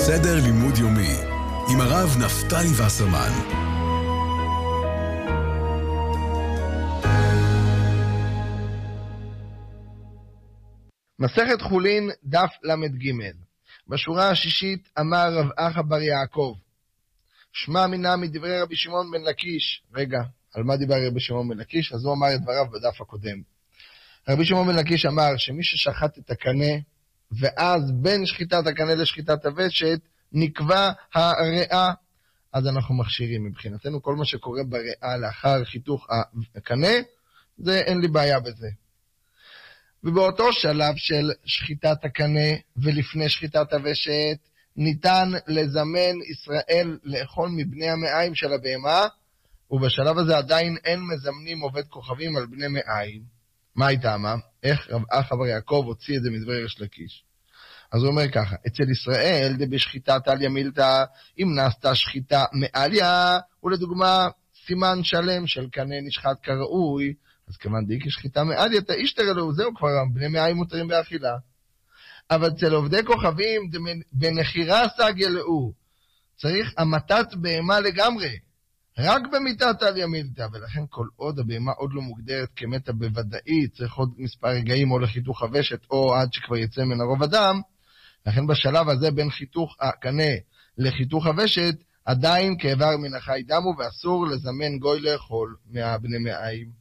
סדר לימוד יומי עם הרב נפתלי וסרמן. מסכת חולין דף למד ג'. בשורה השישית אמר רב אחא בר יעקב, שמע מינה מדברי רבי שמעון בן לקיש. רגע, על מה דיבר רבי שמעון בן לקיש? אז הוא אמר את דבריו בדף הקודם. רבי שמעון בן לקיש אמר שמי ששחט את הקנה ואז בין שחיטת הקנה לשחיטת הוושת נקבע הריאה, אז אנחנו מכשירים. מבחינתנו כל מה שקורה בריאה לאחר חיתוך הקנה, זה אין לי בעיה בזה. ובאותו שלב של שחיטת הקנה ולפני שחיטת הוושת ניתן לזמן ישראל לאכול מבני המעיים של הבהמה, ובשלב הזה עדיין אין מזמנים עובד כוכבים על בני מעיים. מה הייתה מה? איך רב אחא בר יעקב הוציא את זה מדברי ריש לקיש? אז הוא אומר ככה, אצל ישראל בשחיטת עליה מילתא, אם נעשתה שחיטה מעליה, ולדוגמה סימן שלם של קנה נשחט כראוי, אז כמובן די כשחיטה מעליה תאישתר אלוהו, זהו כבר בני מעיים מותרים באכילה. אבל אצל עובדי כוכבים בנחירה סג ילאו, צריך המתת בהמה לגמרי, רק במיתת עליה מילתא, ולכן כל עוד הבהמה עוד לא מוגדרת כמתה בוודאי, צריך עוד מספר רגעים או לחיתוך הוושת או עד שכבר יצא מן הרוב הדם, לכן בשלב הזה בין חיתוך הקנה לחיתוך הוושת עדיין כאיבר מן החי דמו, ואסור לזמן גוי לאכול מהבני מעיים.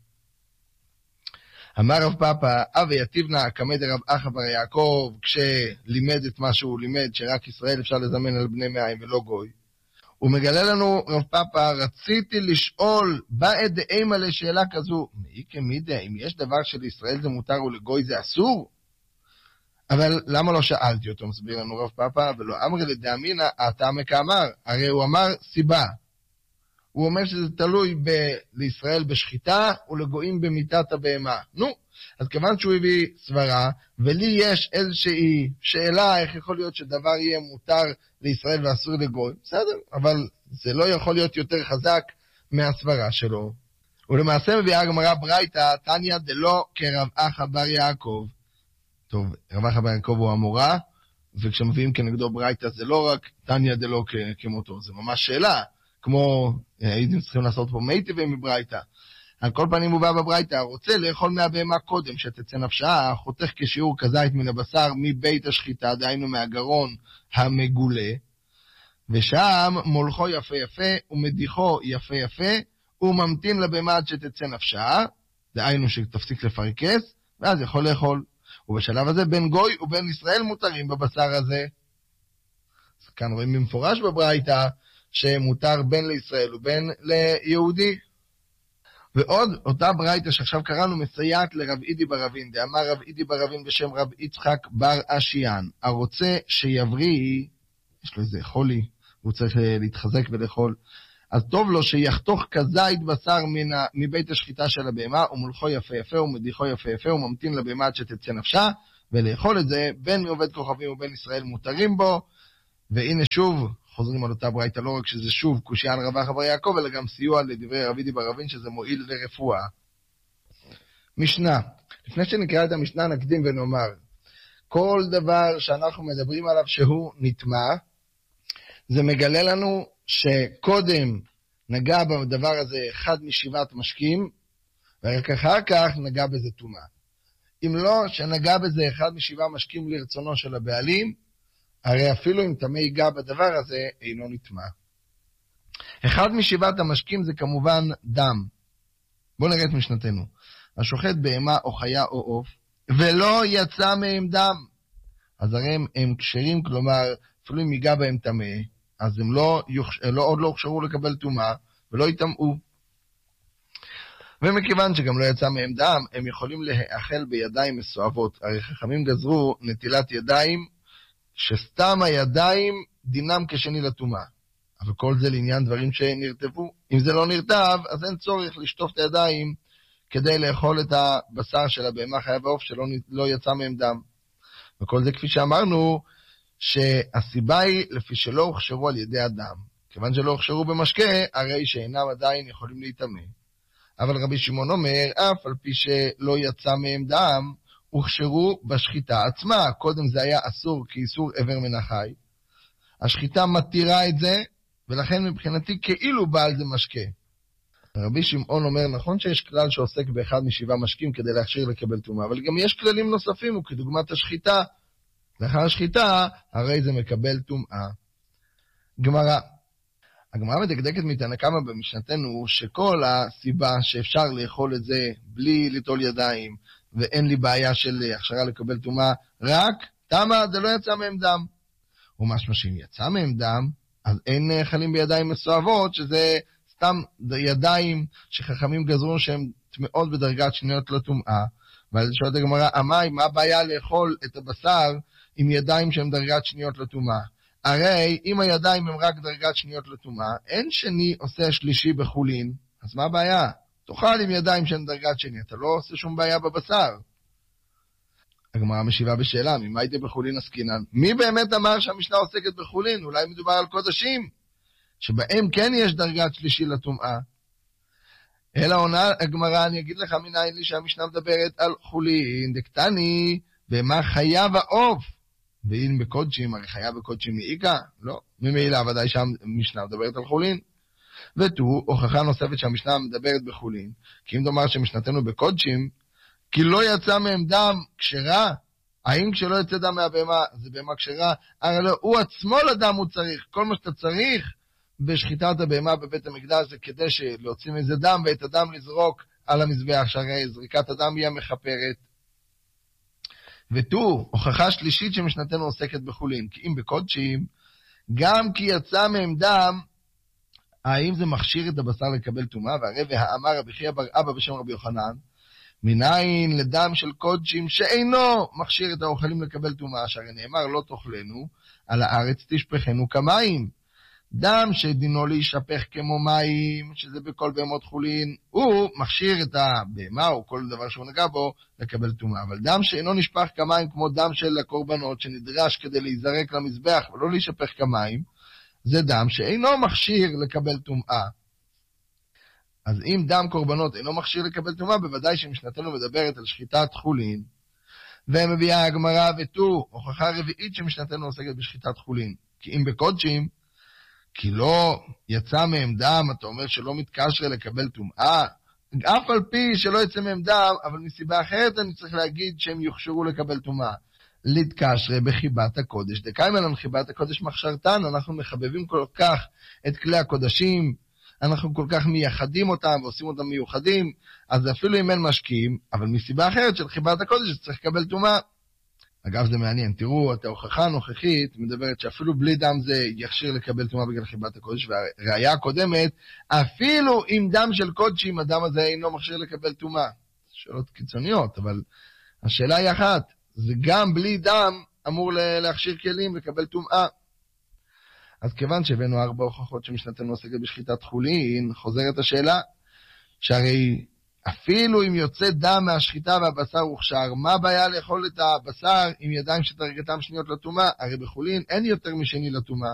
אמר רב פאפא, אבי יתיבנה כמד רב אחא בר יעקב, כשלימד את מה שהוא לימד, שרק ישראל אפשר לזמן על בני מעיים ולא גוי. הוא מגלה לנו רב פאפא, רציתי לשאול באה דאימה לשאלה כזו, מי כמידה, אם יש דבר שלישראל זה מותר ולגוי זה אסור? אבל למה לא שאלתי אותו? מסביר לנו רב פאפא, ולא אמרי לדאמינא הטעמא כאמר, הרי הוא אמר סיבה. הוא אומר שזה תלוי לישראל בשחיטה ולגויים במיתת הבהמה. נו, אז כיוון שהוא הביא סברה, ולי יש איזושהי שאלה איך יכול להיות שדבר יהיה מותר לישראל ואסור לגוי, בסדר, אבל זה לא יכול להיות יותר חזק מהסברה שלו. ולמעשה מביאה הגמרא ברייתא, תניא דלא כרב אחא בר יעקב. טוב, רב אחא בר יעקב הוא המורה, וכשמביאים כנגדו ברייתא זה לא רק תניא דלא כמותו, זה ממש שאלה. כמו הייתם צריכים לעשות פה מיטיבי מברייתא. על כל פנים הוא בא בברייתא, רוצה לאכול מהבהמה קודם שתצא נפשה, חותך כשיעור כזית מן הבשר מבית השחיטה, דהיינו מהגרון המגולה, ושם מולכו יפה יפה ומדיחו יפה יפה, וממתין לבהמה עד שתצא נפשה, דהיינו שתפסיק לפרקס, ואז יכול לאכול. ובשלב הזה בין גוי ובין ישראל מותרים בבשר הזה. אז כאן רואים במפורש בברייתא, שמותר בין לישראל ובין ליהודי. ועוד אותה ברייתא שעכשיו קראנו מסייעת לרב אידי בר אבין, דאמר רב אידי בר אבין בשם רב יצחק בר אשיאן, הרוצה שיבריא, יש לו איזה חולי, הוא צריך להתחזק ולאכול, אז טוב לו שיחתוך כזית בשר מבית השחיטה של הבהמה, ומולכו יפה יפה ומדיחו יפה יפה, וממתין לבהמה עד שתצא נפשה, ולאכול את זה בין מעובד כוכבים ובין ישראל מותרים בו. והנה שוב חוזרים על אותה ברייתא, לא רק שזה שוב קושיה על רב אחא בר יעקב, אלא גם סיוע לדברי רב אידי בר אבין שזה מועיל לרפואה. משנה. לפני שנקרא את המשנה נקדים ונאמר, כל דבר שאנחנו מדברים עליו שהוא נטמע, זה מגלה לנו שקודם נגע בדבר הזה אחד משבעת משקים, ורק אחר כך נגע בזה טומאה. אם לא שנגע בזה אחד משבעה משקים לרצונו של הבעלים, הרי אפילו אם טמא ייגע בדבר הזה, אינו נטמע. אחד משבעת המשקים זה כמובן דם. בואו נראה את משנתנו. השוחט בהמה או חיה או עוף, ולא יצא מהם דם. אז הרי הם כשרים, כלומר, אפילו אם ייגע בהם טמא, אז הם עוד לא הוכשרו לקבל טומאה, ולא יטמאו. ומכיוון שגם לא יצא מהם דם, הם יכולים להאכל בידיים מסואבות. הרי חכמים גזרו נטילת ידיים, שסתם הידיים דינם כשני לטומאה. אבל כל זה לעניין דברים שנרטבו. אם זה לא נרטב, אז אין צורך לשטוף את הידיים כדי לאכול את הבשר של הבהמה חיה ועוף שלא לא יצא מהם דם. וכל זה כפי שאמרנו, שהסיבה היא לפי שלא הוכשרו על ידי אדם. כיוון שלא הוכשרו במשקה, הרי שאינם עדיין יכולים להיטמא. אבל רבי שמעון אומר, אף על פי שלא יצא מהם דם, הוכשרו בשחיטה עצמה. קודם זה היה אסור כאיסור עבר מן החי, השחיטה מתירה את זה, ולכן מבחינתי כאילו בעל זה משקה. רבי שמעון אומר, נכון שיש כלל שעוסק באחד משבעה משקים כדי להכשיר לקבל טומאה, אבל גם יש כללים נוספים, וכדוגמת השחיטה. לאחר השחיטה, הרי זה מקבל טומאה. גמרא. הגמרא מדקדקת מתנא קמא במשנתנו, שכל הסיבה שאפשר לאכול את זה בלי ליטול ידיים, ואין לי בעיה של הכשרה לקבל טומאה, רק תמה זה לא יצא מהם דם. ומשמע שאם יצא מהם דם, אז אין נאכלים בידיים מסואבות, שזה סתם ידיים שחכמים גזרו שהם טמאות בדרגת שניות לטומאה. ועל שואלת הגמרא, אמי, מה הבעיה לאכול את הבשר עם ידיים שהן דרגת שניות לטומאה? הרי אם הידיים הם רק דרגת שניות לטומאה, אין שני עושה שלישי בחולין, אז מה הבעיה? תאכל עם ידיים שהן דרגת שני, אתה לא עושה שום בעיה בבשר. הגמרא משיבה בשאלה, ממה הייתי בחולין עסקינן? מי באמת אמר שהמשנה עוסקת בחולין? אולי מדובר על קודשים, שבהם כן יש דרגת שלישי לטומאה. אלא עונה הגמרא, אני אגיד לך מנין לי שהמשנה מדברת על חולין, דקטני, במה חיה ועוף. ואם בקודשים, הרי חיה בקודשים מעיקה? לא. ממילא ודאי שהמשנה מדברת על חולין. ותו, הוכחה נוספת שהמשנה מדברת בחולין, כי אם דומר שמשנתנו בקודשים, כי לא יצא מהם דם כשרה, האם כשלא יצא דם מהבהמה, זה בהמה כשרה? הרי לא, הוא עצמו לדם הוא צריך, כל מה שאתה צריך בשחיטת הבהמה בבית המקדש, זה כדי להוציא מזה דם, ואת הדם לזרוק על המזבח, שהרי זריקת הדם היא המכפרת. ותו, הוכחה שלישית שמשנתנו עוסקת בחולין, כי אם בקודשים, גם כי יצא מהם דם, האם זה מכשיר את הבשר לקבל טומאה? והרי והאמר רבי חייא בר אבא בשם רבי יוחנן, מניין לדם של קודשים שאינו מכשיר את האוכלים לקבל טומאה, שהרי נאמר לא תאכלנו, על הארץ תשפכנו כמים. דם שדינו להישפך כמו מים, שזה בכל בהמות חולין, הוא מכשיר את הבהמה או כל דבר שהוא נגע בו לקבל טומאה. אבל דם שאינו נשפך כמים, כמו דם של הקורבנות שנדרש כדי להיזרק למזבח ולא להישפך כמים, זה דם שאינו מכשיר לקבל טומאה. אז אם דם קורבנות אינו מכשיר לקבל טומאה, בוודאי שמשנתנו מדברת על שחיטת חולין. ומביאה הגמרא ותו, הוכחה רביעית שמשנתנו עוסקת בשחיטת חולין. כי אם בקודשים, כי לא יצא מהם דם, אתה אומר שלא מתקשר לקבל טומאה, אף על פי שלא יצא מהם דם, אבל מסיבה אחרת אני צריך להגיד שהם יוכשרו לקבל טומאה. להתקשר בחיבת הקודש. דקיימן על חיבת הקודש מחשרתן, אנחנו מחבבים כל כך את כלי הקודשים, אנחנו כל כך מייחדים אותם ועושים אותם מיוחדים, אז אפילו אם אין משקיעים, אבל מסיבה אחרת של חיבת הקודש צריך לקבל טומאה. אגב, זה מעניין, תראו, את ההוכחה הנוכחית מדברת שאפילו בלי דם זה יכשיר לקבל טומאה בגלל חיבת הקודש, והראיה הקודמת, אפילו עם דם של קודשים, הדם הזה אינו מכשיר לקבל טומאה. שאלות קיצוניות, אבל השאלה היא אחת, זה גם בלי דם אמור להכשיר כלים לקבל טומאה. אז כיוון שהבאנו 4 הוכחות שמשנתנו עוסקת בשחיטת חולין, חוזרת השאלה, שהרי אפילו אם יוצא דם מהשחיטה והבשר הוכשר, מה הבעיה לאכול את הבשר עם ידיים שדרגתם שניות לטומאה? הרי בחולין אין יותר משני לטומאה.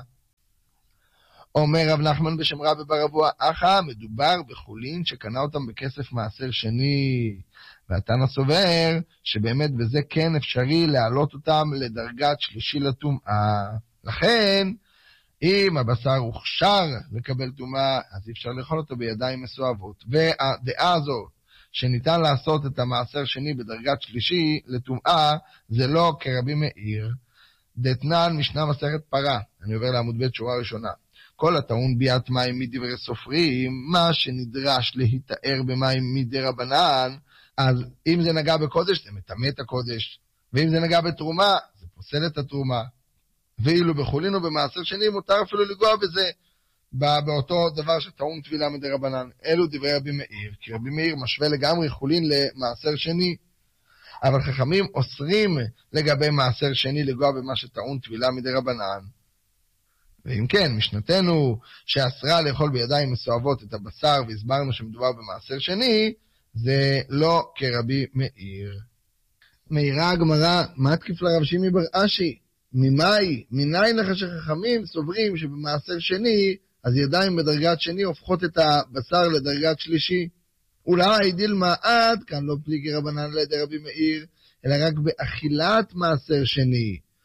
אומר רב נחמן בשם רבי בר אבוה, אחא מדובר בחולין שקנה אותם בכסף מעשר שני, והתנא סובר שבאמת בזה כן אפשרי להעלות אותם לדרגת שלישי לטומאה. לכן, אם הבשר הוכשר לקבל טומאה, אז אי אפשר לאכול אותו בידיים מסואבות. והדעה הזו שניתן לעשות את המעשר שני בדרגת שלישי לטומאה, זה לא כרבי מאיר. דתנן משנה מסכת פרה, אני עובר לעמוד ב' שורה ראשונה. כל הטעון ביאת מים מדברי סופרים, מה שנדרש להתאר במים מדי רבנן, אז אם זה נגע בקודש, זה מטמא את הקודש, ואם זה נגע בתרומה, זה פוסל את התרומה. ואילו בחולין ובמעשר שני מותר אפילו לגוע בזה, באותו דבר שטעון טבילה מדי רבנן. אלו דברי רבי מאיר, כי רבי מאיר משווה לגמרי חולין למעשר שני. אבל חכמים אוסרים לגבי מעשר שני לגוע במה שטעון טבילה מדי רבנן. ואם כן, משנתנו שאסרה לאכול בידיים מסואבות את הבשר, והסברנו שמדובר במעשר שני, זה לא כרבי מאיר. מאירה הגמרא, מה תקיף לרב שימי בר אשי? מניין לך שחכמים סוברים שבמעשר שני, אז ידיים בדרגת שני הופכות את הבשר לדרגת שלישי. אולי דילמה עד כאן לא פליגי רבנן לידי רבי מאיר, אלא רק באכילת מעשר שני,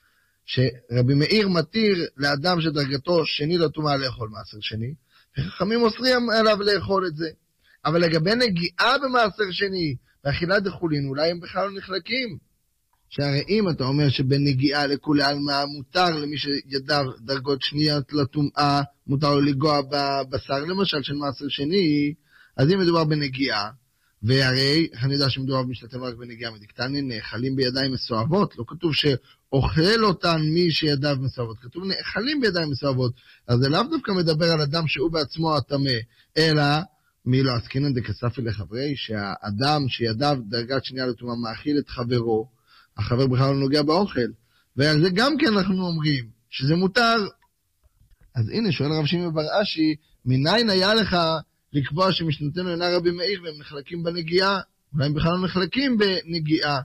שרבי מאיר מתיר לאדם שדרגתו שני לטומאה לאכול מעשר שני, וחכמים אוסרים עליו לאכול את זה. אבל לגבי נגיעה במעשר שני, ואכילת דחולין, אולי הם בכלל לא נחלקים. שהרי אם אתה אומר שבנגיעה לכולי עלמא מותר למי שידיו דרגות שניות לטומאה, מותר לו לגוע בבשר למשל של מעשר שני, אז אם מדובר בנגיעה, והרי אני יודע שמדובר במשתתף רק בנגיעה מדקטני, נאכלים בידיים מסואבות, לא כתוב שאוכל אותן מי שידיו מסואבות, כתוב נאכלים בידיים מסואבות, אז זה לאו דווקא מדבר על אדם שהוא בעצמו הטמא, אלא מי לא עסקינן דכספי לחברי, שהאדם שידיו דרגת שנייה לטומאה מאכיל את חברו, החבר בכלל לא נוגע באוכל, ועל זה גם כן אנחנו אומרים שזה מותר. אז הנה שואל רב שמעון בר אשי, מניין היה לך לקבוע שמשנתנו אינה רבי מאיר והם נחלקים בנגיעה, אולי הם בכלל לא נחלקים בנגיעה.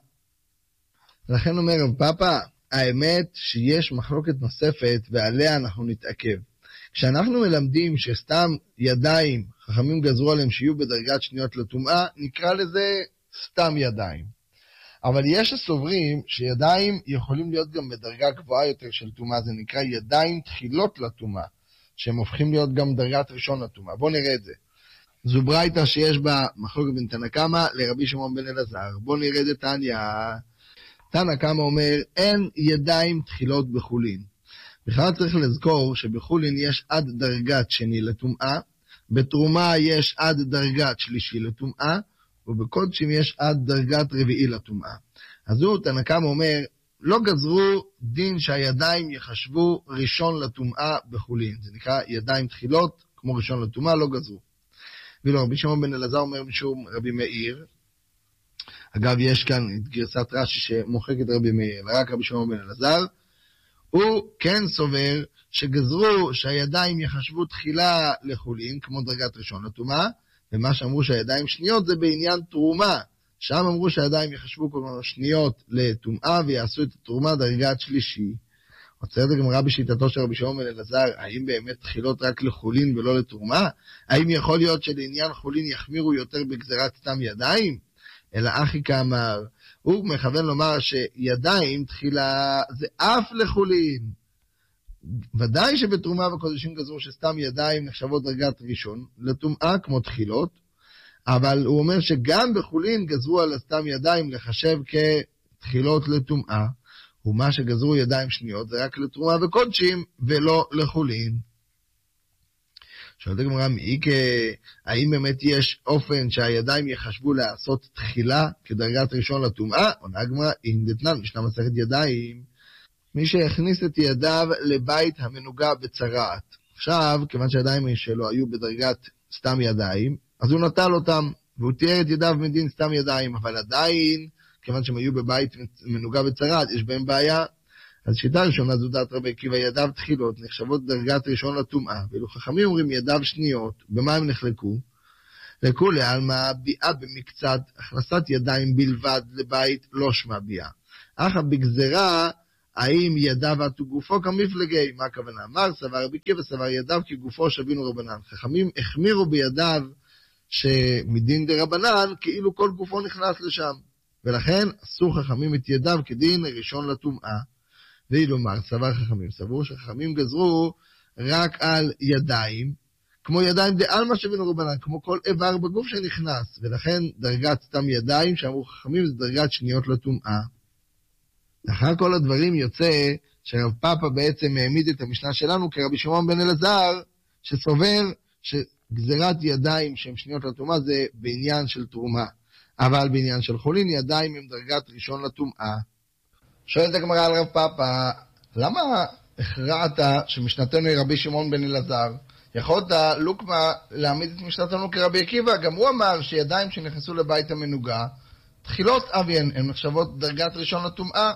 לכן אומר רב פאפא, האמת שיש מחלוקת נוספת ועליה אנחנו נתעכב. כשאנחנו מלמדים שסתם ידיים, חכמים גזרו עליהם שיהיו בדרגת שניות לטומאה, נקרא לזה סתם ידיים. אבל יש הסוברים שידיים יכולים להיות גם בדרגה גבוהה יותר של טומאה, זה נקרא ידיים תחילות לטומאה, שהם הופכים להיות גם דרגת ראשון לטומאה. בואו נראה את זה. זו ברייתא שיש בה מחלוקת בין תנא קמא לרבי שמעון בן אלעזר. בואו נראה את תניא. תנא קמא אומר, אין ידיים תחילות בחולין. בכלל צריך לזכור שבחולין יש עד דרגת שני לטומאה, בתרומה יש עד דרגת שלישי לטומאה, ובקודשים יש עד דרגת רביעי לטומאה. אז הוא, תנא קמא אומר, לא גזרו דין שהידיים יחשבו ראשון לטומאה בחולין. זה נקרא ידיים תחילות, כמו ראשון לטומאה, לא גזרו. ואילו רבי שמעון בן אלעזר אומר משום רבי מאיר, אגב יש כאן את גרסת רש"י שמוחק את רבי מאיר, רק רבי שמעון בן אלעזר, הוא כן סובר שגזרו שהידיים יחשבו תחילה לחולין, כמו דרגת ראשון לטומאה, ומה שאמרו שהידיים שניות זה בעניין תרומה, שם אמרו שהידיים יחשבו כל מיני שניות לטומאה, ויעשו את התרומה דרגת שלישי. עוצרת הגמרא בשיטתו של רבי שמעון בן אלעזר, האם באמת תחילות רק לחולין ולא לתרומה? האם יכול להיות שלעניין חולין יחמירו יותר בגזרת סתם ידיים? אלא אחי כאמר, הוא מכוון לומר שידיים תחילה זה אף לחולין. ודאי שבתרומה וקודשים גזרו שסתם ידיים נחשבות דרגת ראשון לטומאה כמו תחילות, אבל הוא אומר שגם בחולין גזרו על סתם ידיים לחשב כתחילות לטומאה, ומה שגזרו ידיים שניות זה רק לתרומה וקודשים ולא לחולין. שואלת הגמרא, האם באמת יש אופן שהידיים יחשבו לעשות תחילה כדרגת ראשון לטומאה? עונה הגמרא, אם דתנן משנה מסכת ידיים, מי שהכניס את ידיו לבית המנוגע בצרעת. עכשיו, כיוון שהידיים שלו היו בדרגת סתם ידיים, אז הוא נטל אותם, והוא תיאר את ידיו מדין סתם ידיים, אבל עדיין, כיוון שהם היו בבית מנוגע בצרעת, יש בהם בעיה. אז שיטה ראשונה זו דעת רבי עקיבא, ידיו תחילות נחשבות דרגת ראשון לטומאה, ואילו חכמים אומרים ידיו שניות, במה הם נחלקו? לכולי עלמא ביאה במקצת, הכנסת ידיים בלבד לבית לא שמה ביאה. אך בגזרה, האם ידיו עטו גופו כמפלגי? מה הכוונה? אמר סבר רבי עקיבא סבר ידיו כגופו שבינו רבנן. חכמים החמירו בידיו שמדין דרבנן כאילו כל גופו נכנס לשם, ולכן עשו חכמים את ידיו כדין ראשון לטומאה. ואילו מר סבר חכמים סבור שחכמים גזרו רק על ידיים, כמו ידיים דעלמא שבינו רבנן, כמו כל איבר בגוף שנכנס, ולכן דרגת סתם ידיים שאמרו חכמים זה דרגת שניות לטומאה. לאחר כל הדברים יוצא שרב פאפא בעצם העמיד את המשנה שלנו כרבי שמעון בן אלעזר, שסובר שגזירת ידיים שהן שניות לטומאה זה בעניין של תרומה, אבל בעניין של חולין ידיים הם דרגת ראשון לטומאה. שואלת הגמרא על רב פאפא, למה הכרעת שמשנתנו היא רבי שמעון בן אלעזר? יכולת לוקמה להעמיד את משנתנו כרבי עקיבא, גם הוא אמר שידיים שנכנסו לבית המנוגה, תחילות אביהן, הן נחשבות דרגת ראשון לטומאה.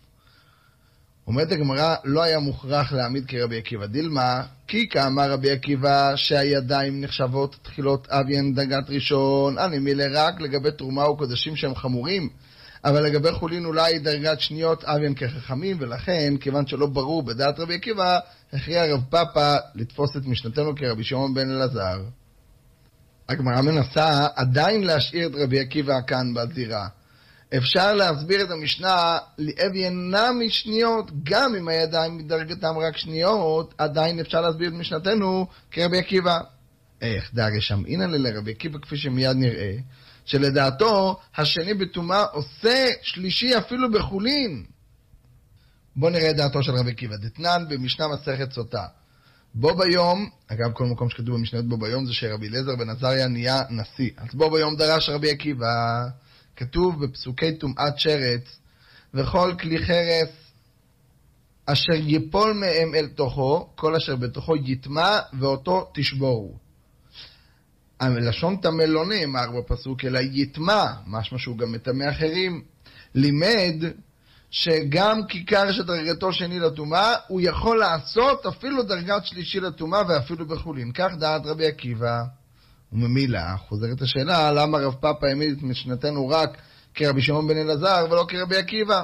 אומרת הגמרא, לא היה מוכרח להעמיד כרבי עקיבא. דילמה, כי כאמר רבי עקיבא שהידיים נחשבות תחילות אביהן דרגת ראשון, אני מילה רק לגבי תרומה וקודשים שהם חמורים, אבל לגבי חולין אולי דרגת שניות אביהן כחכמים, ולכן, כיוון שלא ברור בדעת רבי עקיבא, הכריע רב פאפא לתפוס את משנתנו כרבי שמעון בן אלעזר. הגמרא מנסה עדיין להשאיר את רבי עקיבא כאן בזירה. אפשר להסביר את המשנה, ליאב אינם משניות, גם אם הידיים מדרגתם רק שניות, עדיין אפשר להסביר את משנתנו כרבי עקיבא. איך? דאגי שמעינן לרבי עקיבא, כפי שמיד נראה, שלדעתו השני בטומאה עושה שלישי אפילו בחולין. בוא נראה את דעתו של רבי עקיבא. דתנן במשנה מסכת סוטה. בו ביום, אגב כל מקום שכתוב במשניות בו ביום זה שרבי אליעזר בן עזריה נהיה נשיא. אז בו ביום דרש רבי עקיבא, כתוב בפסוקי טומאת שרץ, וכל כלי חרס אשר יפול מהם אל תוכו, כל אשר בתוכו יטמע ואותו תשבורו. הלשון טמא לא נאמר בפסוק, אלא יטמע, משמע שהוא גם מטמא אחרים. לימד שגם כיכר שדרגתו שני לטומאה, הוא יכול לעשות אפילו דרגת שלישי לטומאה ואפילו בחולין. כך דעת רבי עקיבא. וממילא חוזרת השאלה, למה רב פאפא העמיד את משנתנו רק כרבי שמעון בן אלעזר ולא כרבי עקיבא?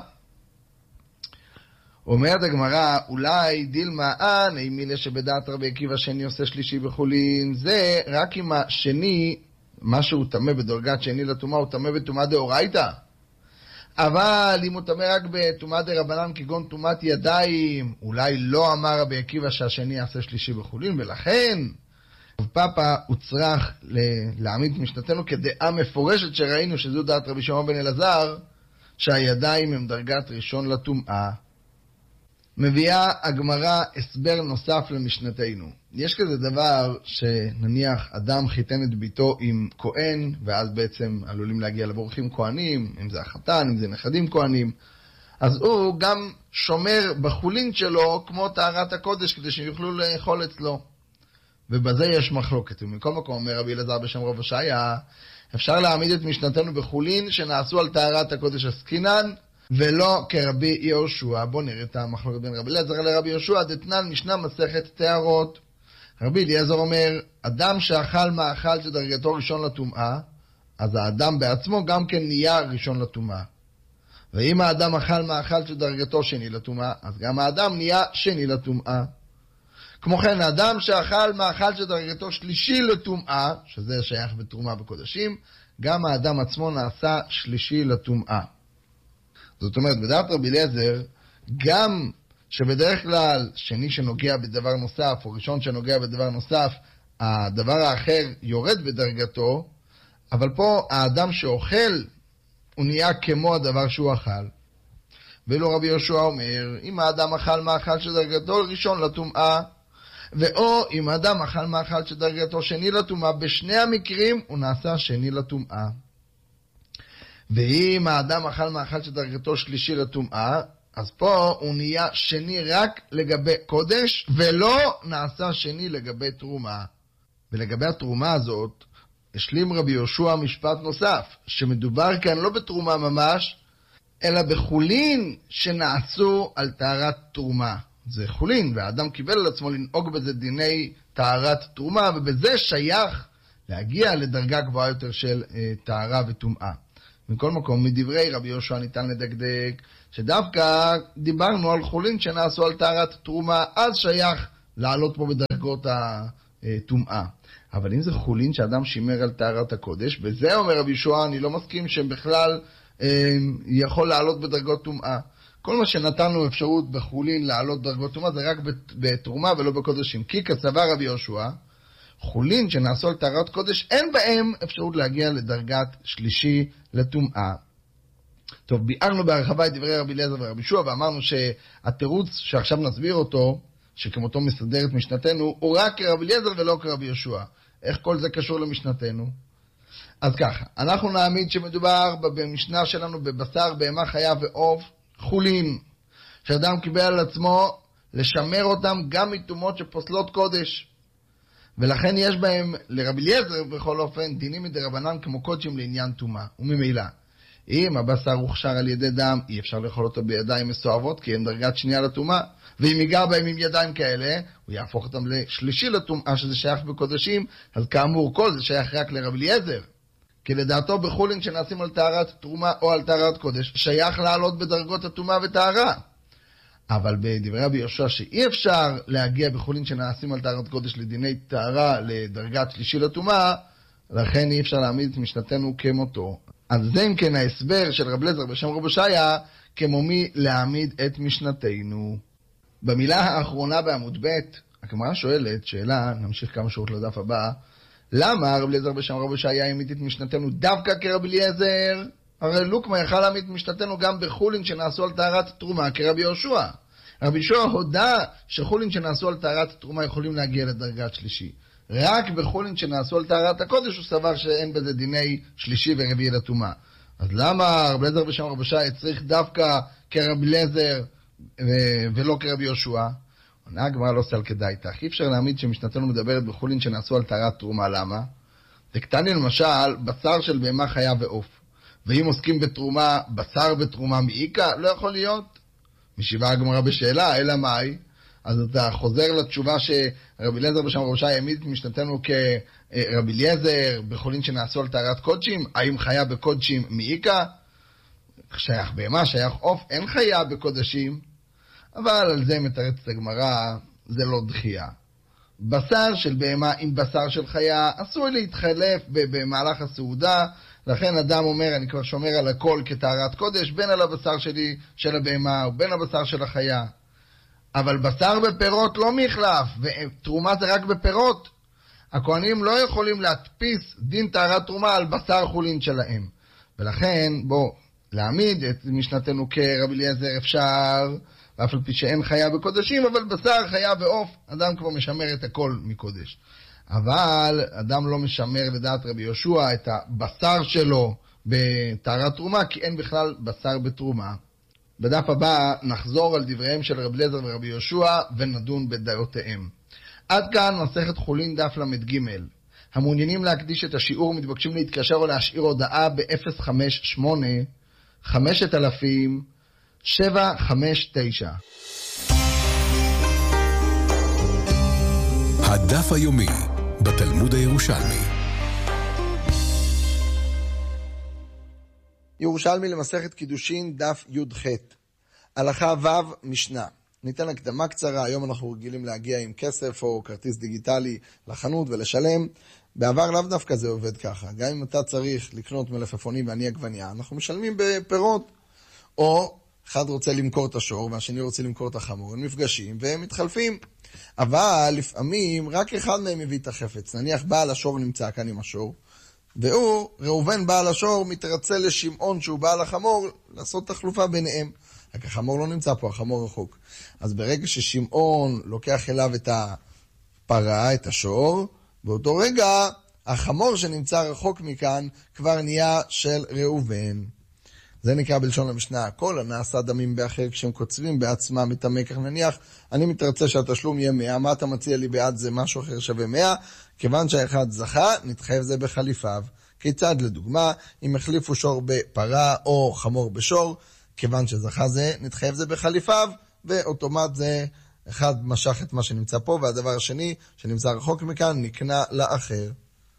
אומרת הגמרא, אולי דילמה נעימילה שבדעת רבי עקיבא שני עושה שלישי בחולין, זה רק אם השני, מה שהוא טמא בדרגת שני לטומאה, הוא טמא בטומאה דאורייתא. אבל אם הוא טמא רק בטומאה דרבנן כגון טומאת ידיים, אולי לא אמר רבי עקיבא שהשני יעשה שלישי בחולין, ולכן רב פאפא הוא צריך להעמיד את משנתנו כדעה מפורשת שראינו שזו דעת רבי שמעון בן אלעזר, שהידיים הם דרגת ראשון לטומאה. מביאה הגמרא הסבר נוסף למשנתנו. יש כזה דבר שנניח אדם חיתן את ביתו עם כהן, ואז בעצם עלולים להגיע לבורחים כהנים, אם זה החתן, אם זה נכדים כהנים, אז הוא גם שומר בחולין שלו כמו טהרת הקודש כדי שיוכלו לאכול אצלו. ובזה יש מחלוקת. ומכל מקום אומר רבי אלעזר בשם רב הושעיה, אפשר להעמיד את משנתנו בחולין שנעשו על טהרת הקודש עסקינן, ולא כרבי יהושע. בוא נראה את המחלוקת בין רבי אליעזר לרבי יהושע. דתנן משנה מסכת טהרות. רבי אליעזר אומר, אדם שאכל מאכל שדרגתו ראשון לטומאה, אז האדם בעצמו גם כן נהיה ראשון לטומאה. ואם האדם אכל מאכל שדרגתו שני לטומאה, אז גם האדם נהיה שני לטומאה. כמו כן, האדם שאכל מאכל שדרגתו שלישי לטומאה, שזה שייך בתרומה בקודשים, גם האדם עצמו נעשה שלישי לטומאה. זאת אומרת, בדעת רבי אליעזר, גם שבדרך כלל שני שנוגע בדבר נוסף, או ראשון שנוגע בדבר נוסף, הדבר האחר יורד בדרגתו, אבל פה האדם שאוכל, הוא נהיה כמו הדבר שהוא אכל. ואילו רבי יהושע אומר, אם האדם אכל מאכל שדרגתו ראשון לטומאה, ואו אם האדם אכל מאכל שדרגתו שני לטומאה, בשני המקרים הוא נעשה שני לטומאה. ואם האדם אכל מאכל שדרגתו שלישי לטומאה, אז פה הוא נהיה שני רק לגבי קודש, ולא נעשה שני לגבי תרומה. ולגבי התרומה הזאת, השלים רבי יהושע משפט נוסף, שמדובר כאן לא בתרומה ממש, אלא בחולין שנעשו על טהרת תרומה. זה חולין, והאדם קיבל על עצמו לנהוג בזה דיני טהרת תרומה, ובזה שייך להגיע לדרגה גבוהה יותר של טהרה וטומאה. מכל מקום, מדברי רבי יהושע ניתן לדקדק, שדווקא דיברנו על חולין שנעשו על טהרת תרומה, אז שייך לעלות פה בדרגות הטומאה. אבל אם זה חולין שאדם שימר על טהרת הקודש, וזה אומר רבי יהושע, אני לא מסכים שבכלל יכול לעלות בדרגות טומאה. כל מה שנתנו אפשרות בחולין לעלות דרגות טומאה זה רק בתרומה ולא בקודשים. כי כסבר רבי יהושע, חולין שנעשו על טהרת קודש, אין בהם אפשרות להגיע לדרגת שלישי לטומאה. טוב, ביארנו בהרחבה את דברי רבי אליעזר ורבי יהושע, ואמרנו שהתירוץ שעכשיו נסביר אותו, שכמותו מסדרת משנתנו, הוא רק כרבי אליעזר ולא כרבי יהושע. איך כל זה קשור למשנתנו? אז ככה, אנחנו נעמיד שמדובר במשנה שלנו בבשר, בהמה חיה ועוף, חולין, שאדם קיבל על עצמו לשמר אותם גם מטומאות שפוסלות קודש. ולכן יש בהם לרבי אליעזר בכל אופן דינים מדרבנן כמו קודשים לעניין טומאה. וממילא, אם הבשר הוכשר על ידי דם, אי אפשר לאכול אותו בידיים מסועבות, כי הם דרגת שנייה לטומאה. ואם ייגע בהם עם ידיים כאלה, הוא יהפוך אותם לשלישי לטומאה, שזה שייך בקודשים. אז כאמור, כל זה שייך רק לרבי אליעזר. כי לדעתו בחולין שנעשים על טהרת תרומה או על טהרת קודש, שייך לעלות בדרגות הטומאה וטהרה. אבל בדברי רבי יהושע שאי אפשר להגיע בחולין שנעשים על טהרת קודש לדיני טהרה לדרגת שלישי לטומאה, לכן אי אפשר להעמיד את משנתנו כמותו. אז זה אם כן ההסבר של רב אליעזר בשם רב הושעיה, כמו מי להעמיד את משנתנו. במילה האחרונה בעמוד ב', הגמרא שואלת, שאלה, נמשיך כמה שורות לדף הבא, למה רב אליעזר בשם רב הושעיה העמיד את משנתנו דווקא כרב אליעזר? הרי לוקמה יכל להעמיד את משנתנו גם בחולין שנעשו על טהרת תרומה כרבי יהושע. רבי יהושע הודה שחולין שנעשו על טהרת תרומה יכולים להגיע לדרגת שלישי. רק בחולין שנעשו על טהרת הקודש הוא סבר שאין בזה דיני שלישי ורביעי לטומאה. אז למה רב אליעזר בשם רב הושעיה צריך דווקא כרב אליעזר ולא כרבי יהושע? עונה הגמרא לא סל כדאי תך. אי אפשר להעמיד שמשנתנו מדברת בחולין שנעשו על טהרת תרומה. למה? דקתני למשל בשר של בהמה חיה ועוף. ואם עוסקים בתרומה, בשר בתרומה מאיקה, לא יכול להיות. משיבה הגמרא בשאלה, אלא מאי? אז אתה חוזר לתשובה שרבי אליעזר בשם רב הושעיה העמיד את משנתנו כרבי אליעזר בחולין שנעשו על טהרת קודשים. האם חיה בקודשים מאיקה? שייך בהמה, שייך עוף, אין חיה בקודשים. אבל על זה מתרצת הגמרא, זה לא דחייה. בשר של בהמה עם בשר של חיה עשוי להתחלף במהלך הסעודה, לכן אדם אומר, אני כבר שומר על הכל כטהרת קודש, בין על הבשר שלי של הבהמה ובין הבשר של החיה. אבל בשר בפירות לא מחלף, ותרומה זה רק בפירות. הכהנים לא יכולים להדפיס דין טהרת תרומה על בשר חולין שלהם. ולכן, בוא, להעמיד את משנתנו כרבי אליעזר אפשר, ואף על פי שאין חיה בקודשים, אבל בשר, חיה ועוף, אדם כבר משמר את הכל מקודש. אבל אדם לא משמר לדעת רבי יהושע את הבשר שלו בטהרת תרומה, כי אין בכלל בשר בתרומה. בדף הבא נחזור על דבריהם של רבי אליעזר ורבי יהושע ונדון בדעותיהם. עד כאן מסכת חולין דף למ"ג. המעוניינים להקדיש את השיעור מתבקשים להתקשר או להשאיר הודעה ב-058 5000 759. הדף היומי בתלמוד הירושלמי. ירושלמי למסכת קידושין דף י"ח. הלכה ו' משנה. ניתן הקדמה קצרה, היום אנחנו רגילים להגיע עם כסף או כרטיס דיגיטלי לחנות ולשלם. בעבר לאו דווקא זה עובד ככה. גם אם אתה צריך לקנות מלפפונים ואני עגבניה, אנחנו משלמים בפירות. או אחד רוצה למכור את השור והשני רוצה למכור את החמור, הם נפגשים והם מתחלפים. אבל לפעמים רק אחד מהם מביא את החפץ. נניח בעל השור נמצא כאן עם השור, והוא, ראובן בעל השור, מתרצה לשמעון שהוא בעל החמור לעשות תחלופה ביניהם. רק החמור לא נמצא פה, החמור רחוק. אז ברגע ששמעון לוקח אליו את הפרה, את השור, באותו רגע החמור שנמצא רחוק מכאן כבר נהיה של ראובן. זה נקרא בלשון המשנה, הכל הנעשה דמים באחר כשהם קוצבים בעצמם את המקח. נניח, אני מתרצה שהתשלום יהיה 100, מה אתה מציע לי בעד זה משהו אחר שווה 100? כיוון שהאחד זכה, נתחייב זה בחליפיו. כיצד לדוגמה, אם החליפו שור בפרה או חמור בשור, כיוון שזכה זה, נתחייב זה בחליפיו, ואוטומט זה אחד משך את מה שנמצא פה, והדבר השני שנמצא רחוק מכאן נקנה לאחר.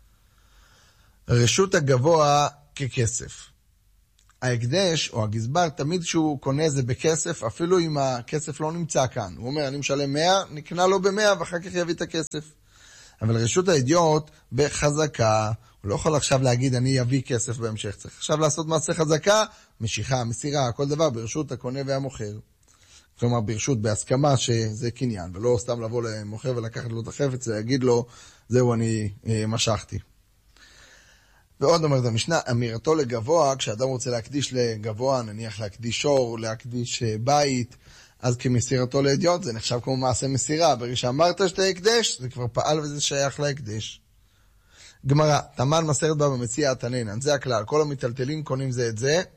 רשות הגבוה ככסף. ההקדש או הגזבר תמיד שהוא קונה זה בכסף, אפילו אם הכסף לא נמצא כאן. הוא אומר, אני משלם 100, נקנה לו ב100 ואחר כך יביא את הכסף. אבל רשות האידיוט בחזקה, הוא לא יכול עכשיו להגיד אני אביא כסף בהמשך. צריך עכשיו לעשות מעשה חזקה, משיכה, מסירה, כל דבר ברשות הקונה והמוכר. כלומר ברשות בהסכמה שזה קניין, ולא סתם לבוא למוכר ולקחת לו את החפץ ויגיד לו, זהו אני משכתי. ועוד אומרת המשנה, אמירתו לגבוה, כשאדם רוצה להקדיש לגבוה, נניח להקדיש שור, להקדיש בית, אז כמסירתו לאדיוט, זה נחשב כמו מעשה מסירה. ברגע שאמרת שאתה הקדש, זה כבר פעל וזה שייך להקדש. גמרא, תמן מסרת בה במציאה תנינן, זה הכלל, כל המטלטלים קונים זה את זה.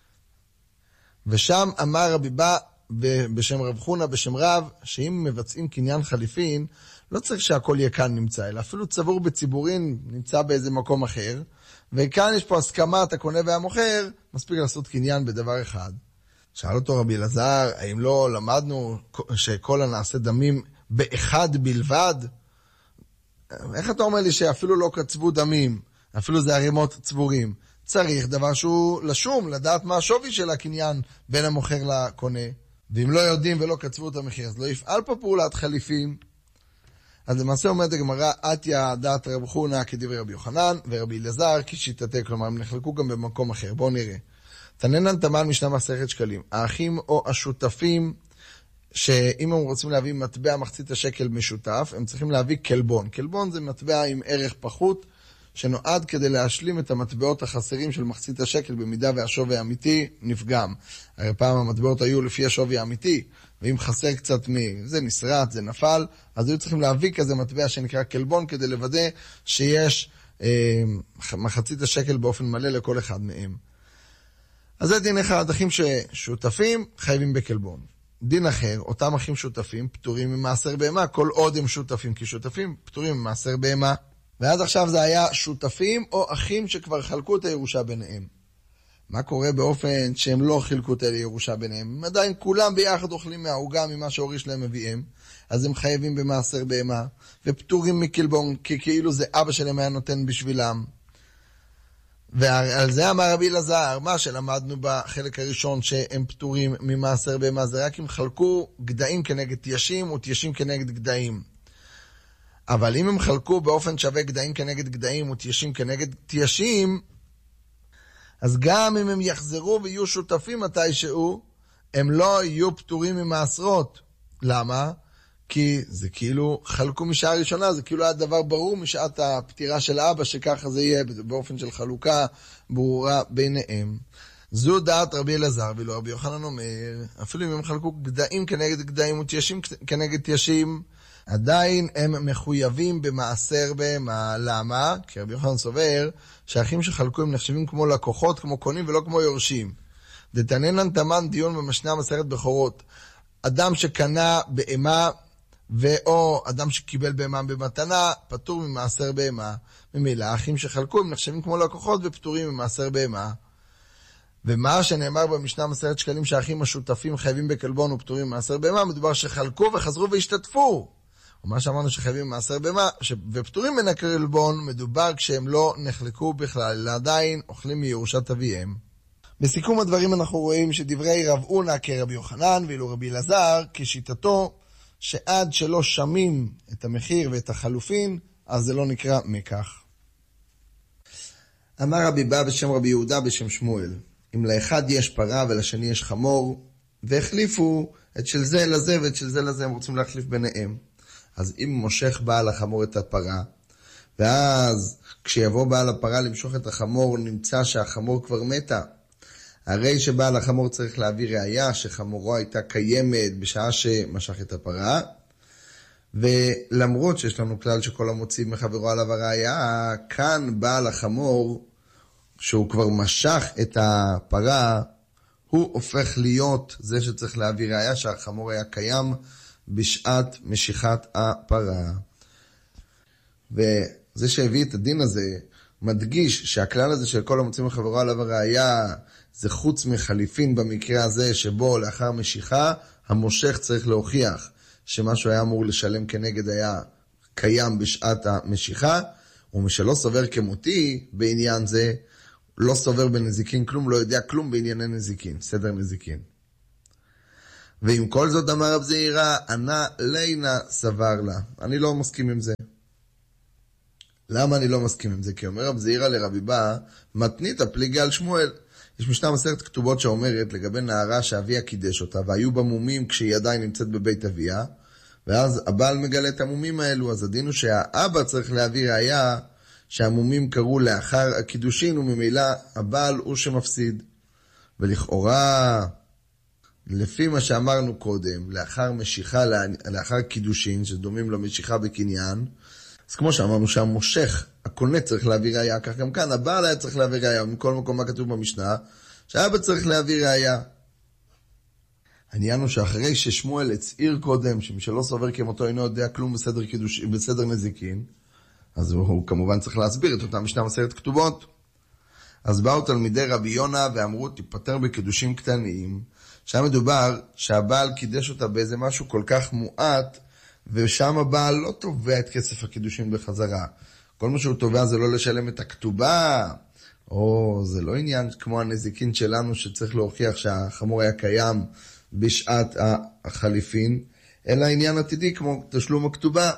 ושם אמר רבי בא בשם רב חונה, בשם רב, שאם מבצעים קניין חליפין, לא צריך שהכל יהיה כאן נמצא, אלא אפילו צבור בציבורין נמצא באיזה מקום אחר, וכאן יש פה הסכמת הקונה והמוכר, מספיק לעשות קניין בדבר אחד. שאל אותו רבי אלעזר, האם לא למדנו שכל הנעשה דמים באחד בלבד? איך אתה אומר לי שאפילו לא קצבו דמים, אפילו זה ערימות צבורים? צריך דבר שהוא לשום, לדעת מה השווי של הקניין בין המוכר לקונה. ואם לא יודעים ולא קצבו את המחיר, אז לא יפעל פה פעולת חליפים. אז למעשה אומרת הגמרא, עתיה דעת רב חונא כדברי רבי יוחנן, ורבי אלעזר כשיטתה, כלומר הם נחלקו גם במקום אחר. בואו נראה. תננן תמן משנה מסכת שקלים. האחים או השותפים, שאם הם רוצים להביא מטבע מחצית השקל משותף, הם צריכים להביא כלבון. כלבון זה מטבע עם ערך פחות, שנועד כדי להשלים את המטבעות החסרים של מחצית השקל, במידה והשווי האמיתי נפגם. הרי פעם המטבעות היו לפי השווי האמיתי, ואם חסר קצת זה נשרט, זה נפל, אז היו צריכים להביא כזה מטבע שנקרא כלבון, כדי לוודא שיש מחצית השקל באופן מלא לכל אחד מהם. אז זה דין אחד, אחים ששותפים חייבים בכלבון. דין אחר, אותם אחים שותפים פטורים ממעשר בהמה, כל עוד הם שותפים, כי שותפים פטורים ממעשר בהמה. ועד עכשיו זה היה שותפים או אחים שכבר חלקו את הירושה ביניהם. מה קורה באופן שהם לא חילקו את הירושה ביניהם? עדיין כולם ביחד אוכלים מהעוגה ממה שההורים שלהם מביאים, אז הם חייבים במעשר בהמה, ופטורים מכלבון, כי כאילו זה אבא שלהם היה נותן בשבילם. ועל זה אמר רבי אלעזר, מה שלמדנו בחלק הראשון שהם פטורים ממעשר בהמה, זה רק אם חלקו גדיים כנגד תיישים ותיישים כנגד גדיים. אבל אם הם חלקו באופן שווה גדיים כנגד גדיים ותיישים כנגד תיישים, אז גם אם הם יחזרו ויהיו שותפים מתישהו, הם לא יהיו פטורים ממעשרות. למה? כי זה כאילו חלקו משעה ראשונה, זה כאילו היה דבר ברור משעת הפטירה של אבא, שככה זה יהיה באופן של חלוקה ברורה ביניהם. זו דעת רבי אלעזר, ואילו רבי יוחנן אומר, אפילו אם הם חלקו גדיים כנגד גדיים ותיישים כנגד תיישים, עדיין הם מחויבים במעשר בהמה. למה? כי רבי יוחנן סובר שהאחים שחלקו הם נחשבים כמו לקוחות, כמו קונים ולא כמו יורשים. דתננן תמן דיון במשנה מסכת בכורות. אדם שקנה בהמה או אדם שקיבל בהמה במתנה פטור ממעשר בהמה. ממילא האחים שחלקו הם נחשבים כמו לקוחות ופטורים ממעשר בהמה. ומה שנאמר במשנה מסכת שקלים שהאחים השותפים חייבים בכלבון ופטורים ממעשר בהמה, מדובר שחלקו וחזרו והשתתפו. ומה שאמרנו שחייבים מעשר בהמה ופטורים מן הכלבון, מדובר כשהם לא נחלקו בכלל, אלא עדיין אוכלים מירושת אביהם. בסיכום הדברים אנחנו רואים שדברי רב הונא כרבי יוחנן, ואילו רבי אלעזר כשיטתו, שעד שלא שמים את המחיר ואת החלופין, אז זה לא נקרא מקח. אמר רבי בא בשם רבי יהודה בשם שמואל, אם לאחד יש פרה ולשני יש חמור, והחליפו את של זה לזה ואת של זה לזה, הם רוצים להחליף ביניהם. אז אם מושך בעל החמור את הפרה, ואז כשיבוא בעל הפרה למשוך את החמור, נמצא שהחמור כבר מתה, הרי שבעל החמור צריך להביא ראיה שחמורו הייתה קיימת בשעה שמשך את הפרה, ולמרות שיש לנו כלל שכל המוציא מחברו עליו הראיה, כאן בעל החמור, שהוא כבר משך את הפרה, הוא הופך להיות זה שצריך להביא ראיה שהחמור היה קיים בשעת משיכת הפרה. וזה שהביא את הדין הזה, מדגיש שהכלל הזה של כל המוציא מחברו עליו הראיה, זה חוץ מחליפין במקרה הזה שבו לאחר משיכה, המושך צריך להוכיח שמה שהוא היה אמור לשלם כנגד היה קיים בשעת המשיכה, ומשלא סובר כמותי בעניין זה, לא סובר בנזיקין כלום, לא יודע כלום בענייני נזיקין, סדר נזיקין. ועם כל זאת אמר רב זעירא, ענה לינה סבר לה. אני לא מסכים עם זה. למה אני לא מסכים עם זה? כי אומר רב זעירא לרבי בא, מתנית הפליגה על שמואל. יש משנה מסכת כתובות שאומרת לגבי נערה שאביה קידש אותה, והיו בה מומים כשהיא עדיין נמצאת בבית אביה, ואז הבעל מגלה את המומים האלו, אז הדין הוא שהאבא צריך להביא ראיה שהמומים קרו לאחר הקידושין, וממילא הבעל הוא שמפסיד. ולכאורה, לפי מה שאמרנו קודם, לאחר משיכה, לאחר קידושין, שדומים למשיכה בקניין, אז כמו שאמרנו שהמושך, הקונה צריך להביא ראיה, כך גם כאן הבעל היה צריך להביא ראיה, ומכל מקום מה כתוב במשנה, שהאבא צריך להביא ראיה. העניין הוא שאחרי ששמואל הצעיר קודם, שמשלא סובר כמותו אינו יודע כלום בסדר נזיקין, אז הוא כמובן צריך להסביר את אותה משנה מסכת כתובות. אז באו תלמידי רבי יונה ואמרו, תיפטר בקידושים קטנים, שם מדובר שהבעל קידש אותה באיזה משהו כל כך מועט, ושם הבעל לא תובע את כסף הקידושים בחזרה. כל מה שהוא תובע זה לא לשלם את הכתובה, או זה לא עניין כמו הנזיקין שלנו שצריך להוכיח שהחמור היה קיים בשעת החליפין, אלא עניין עתידי כמו תשלום הכתובה.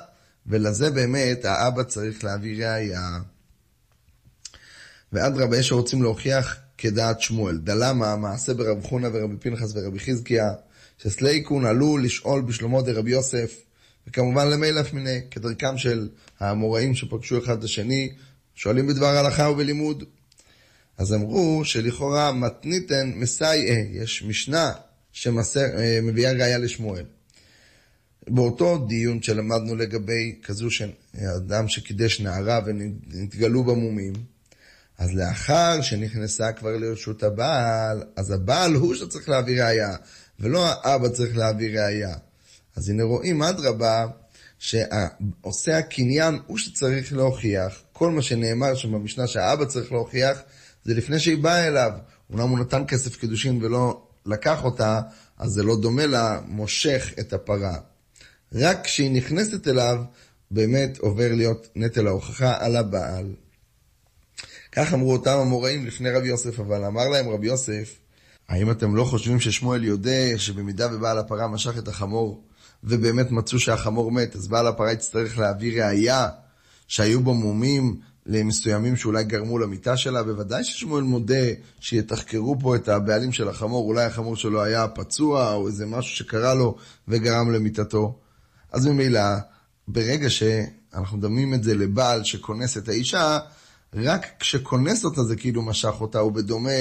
ולזה באמת האבא צריך להביא ראיה. ואדרבה, יש שרוצים להוכיח כדעת שמואל. דלמה, מעשה ברב חונה ורבי פנחס ורבי חזקיה, שסלייקון עלו לשאול בשלומו דרבי יוסף, וכמובן למילף מיני, כדרכם של האמוראים שפגשו אחד את השני, שואלים בדבר הלכה ובלימוד. אז אמרו שלכאורה מתניתן מסייעה, יש משנה שמביאה ראיה לשמואל. באותו דיון שלמדנו לגבי כזו שאדם שקידש נערה ונתגלו במומים, אז לאחר שנכנסה כבר לרשות הבעל, אז הבעל הוא שצריך להביא ראיה, ולא האבא צריך להביא ראיה. אז הנה רואים אדרבה, שעושה הקניין הוא שצריך להוכיח. כל מה שנאמר שם במשנה שהאבא צריך להוכיח, זה לפני שהיא באה אליו. אומנם הוא נתן כסף קידושין ולא לקח אותה, אז זה לא דומה לה, מושך את הפרה. רק כשהיא נכנסת אליו, באמת עובר להיות נטל ההוכחה על הבעל. כך אמרו אותם המוראים לפני רבי יוסף, אבל אמר להם רבי יוסף, האם אתם לא חושבים ששמואל יודע שבמידה ובעל הפרה משך את החמור, ובאמת מצאו שהחמור מת, אז בעל הפרה יצטרך להביא ראיה שהיו בו מומים למסוימים שאולי גרמו למיטה שלה? בוודאי ששמואל מודה שיתחקרו פה את הבעלים של החמור, אולי החמור שלו היה פצוע או איזה משהו שקרה לו וגרם למיטתו. אז ממילא, ברגע שאנחנו דמים את זה לבעל שכונס את האישה, רק כשכונס אותה זה כאילו משך אותה, ובדומה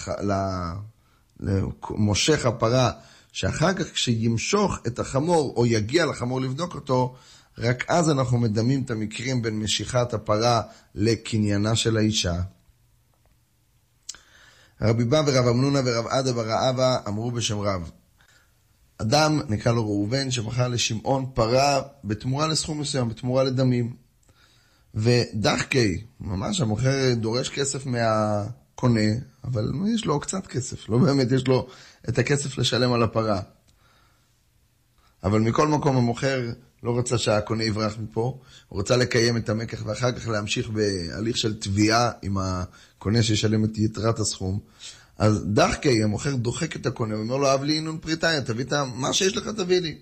למושך הפרה, שאחר כך כשימשוך את החמור או יגיע לחמור לבדוק אותו, רק אז אנחנו מדמים את המקרים בין משיכת הפרה לקניינה של האישה. רבי בא ורב אמנונה ורב עדה בר אבא אמרו בשם רב, אדם נקרא לו ראובן שמכר לשמעון פרה בתמורה לסכום מסוים, בתמורה לדמים. ודחקי, ממש המוכר דורש כסף מהקונה, אבל יש לו קצת כסף, לא באמת יש לו את הכסף לשלם על הפרה. אבל מכל מקום המוכר לא רצה שהקונה יברח מפה, הוא רצה לקיים את המקח ואחר כך להמשיך בהליך של תביעה עם הקונה שישלם את יתרת הסכום. אז דחקי, המוכר דוחק את הקונה ואומר לו, אב לי אינון פריטאיה, תביא את מה שיש לך תביא לי.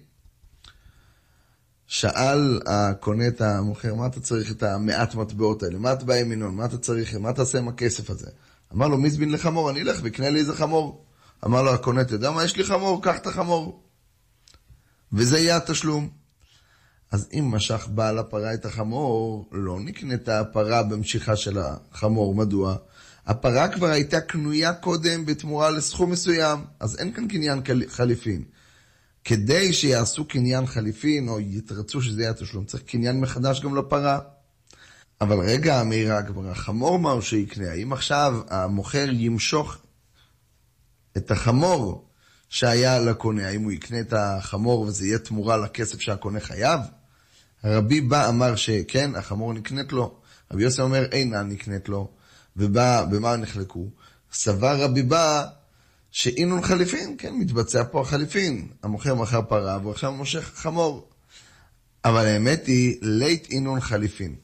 שאל הקונה את המוכר, מה אתה צריך את המעט מטבעות האלה? מה אתה בא עם אינון? מה אתה צריך? מה אתה עושה עם הכסף הזה? אמר לו, מזבין לחמור, אני אלך וקנה לי איזה חמור. אמר לו הקונה, אתה יודע מה, יש לי חמור, קח את החמור. וזה יהיה התשלום. אז אם משך בעל הפרה את החמור, לא נקנית הפרה במשיכה של החמור. מדוע? הפרה כבר הייתה קנויה קודם בתמורה לסכום מסוים, אז אין כאן קניין חליפין. כדי שיעשו קניין חליפין, או יתרצו שזה יהיה התשלום, צריך קניין מחדש גם לפרה. אבל רגע, המהירה כבר, החמור מהו שיקנה? האם עכשיו המוכר ימשוך את החמור שהיה לקונה, האם הוא יקנה את החמור וזה יהיה תמורה לכסף שהקונה חייב? הרבי בא אמר שכן, החמור נקנית לו. רבי יוסף אומר, אינה נקנית לו. ובמה נחלקו? סבר רבי בא שאינון חליפין, כן, מתבצע פה החליפין. המוכר מחר פרה והוא עכשיו מושך חמור. אבל האמת היא, לית אינון חליפין.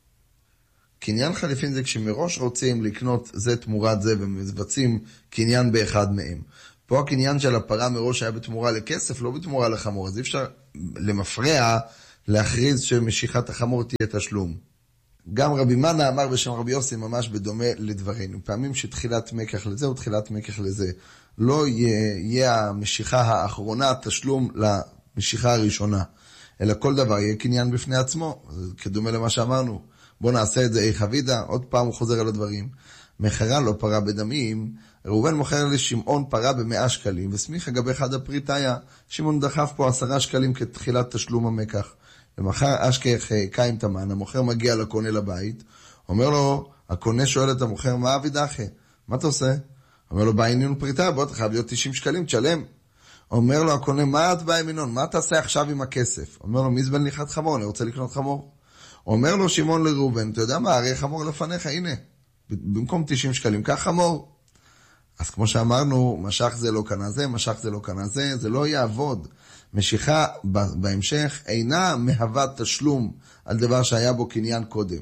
קניין חליפין זה כשמראש רוצים לקנות זה תמורת זה ומבצעים קניין באחד מהם. פה הקניין של הפרה מראש היה בתמורה לכסף, לא בתמורה לחמור. אז אי אפשר למפרע להכריז שמשיכת החמור תהיה תשלום. גם רבי מנה אמר בשם רבי יוסי ממש בדומה לדברינו. פעמים שתחילת מקח לזה ותחילת מקח לזה. לא יהיה המשיכה האחרונה תשלום למשיכה הראשונה. אלא כל דבר יהיה קניין בפני עצמו. כדומה למה שאמרנו. בוא נעשה את זה איך אבידה. עוד פעם הוא חוזר על הדברים. מכרה לו פרה בדמים. ראובן מוכר לשמעון פרה ב100 שקלים. וסמיך אגבי אחד הפריטאיה. שמעון דחף פה 10 שקלים כתחילת תשלום המקח. ומחר אשכח קיים תמן, המוכר מגיע לקונה לבית, אומר לו, הקונה שואל את המוכר, מה אביד אחי? מה אתה עושה? אומר לו, בא עניין פריטה, בוא, אתה חייב להיות 90 שקלים, תשלם. אומר לו, הקונה, מה את בא עם עינון? מה אתה עושה עכשיו עם הכסף? אומר לו, מי זבן ליחת חמור? אני רוצה לקנות חמור. אומר לו, שמעון לראובן, אתה יודע מה, הרי חמור לפניך, הנה, במקום 90 שקלים, קח חמור. אז כמו שאמרנו, משך זה לא קנה זה, משך זה לא קנה זה, זה לא יעבוד. משיכה בהמשך אינה מהווה תשלום על דבר שהיה בו קניין קודם.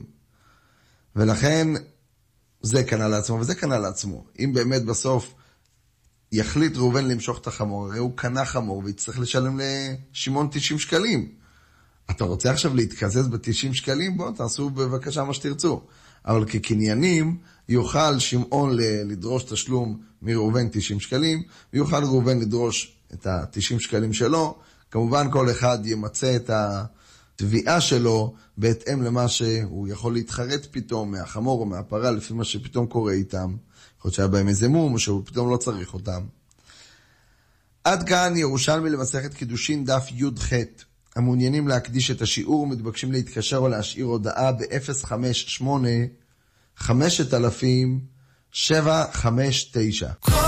ולכן זה קנה לעצמו וזה קנה לעצמו. אם באמת בסוף יחליט ראובן למשוך את החמור, הרי הוא קנה חמור ויצטרך לשלם לשמעון 90 שקלים. אתה רוצה עכשיו להתקזז ב-90 שקלים? בוא, תעשו בבקשה מה שתרצו. אבל כקניינים, יוכל שמעון לדרוש תשלום מראובן 90 שקלים, ויוכל ראובן לדרוש את ה-90 שקלים שלו. כמובן כל אחד ימצא את התביעה שלו בהתאם למה שהוא יכול להתחרט פתאום מהחמור או מהפרה, לפי מה שפתאום קורה איתם. יכול להיות שהיה בהם איזה מום, או שהוא פתאום לא צריך אותם. עד כאן ירושלמי למסכת קידושין דף י"ח. המעוניינים להקדיש את השיעור מתבקשים להתקשר או להשאיר הודעה ב-058-5000-759.